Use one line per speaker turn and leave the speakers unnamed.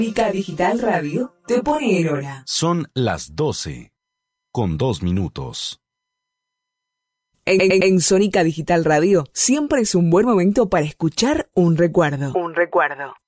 Sónica Digital Radio te pone en hora.
Son las 12:02.
En Sónica Digital Radio siempre es un buen momento para escuchar un recuerdo. Un recuerdo.